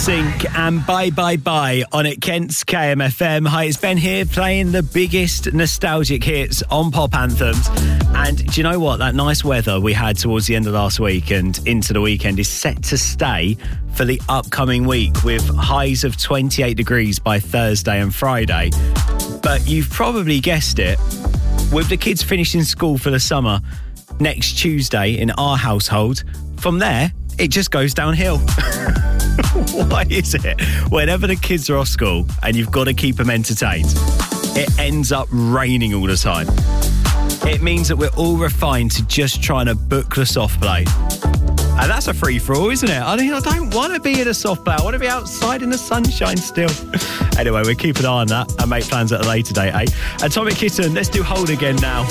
NSYNC and Bye Bye Bye on at Kent's KMFM. Hi, it's Ben here playing the biggest nostalgic hits on pop anthems. And do you know what? That nice weather we had towards the end of last week and into the weekend is set to stay for the upcoming week with highs of 28 degrees by Thursday and Friday. But you've probably guessed it, with the kids finishing school for the summer next Tuesday in our household, from there, it just goes downhill. Why is it? Whenever the kids are off school and you've got to keep them entertained, it ends up raining all the time. It means that we're all refined to just trying to book the soft play. And that's a free-for-all, isn't it? I mean, I don't want to be in a soft play. I want to be outside in the sunshine still. Anyway, we'll keep an eye on that and make plans at a later date, eh? Atomic Kitten, let's do Hold Again now.